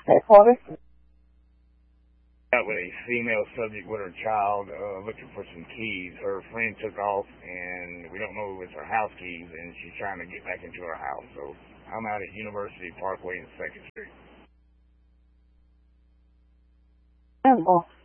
Okay, Corey? With a female subject with her child looking for some keys. Her friend took off, and we don't know if it's her house keys, and she's trying to get back into her house. So I'm out at University Parkway and 2nd Street. Oh.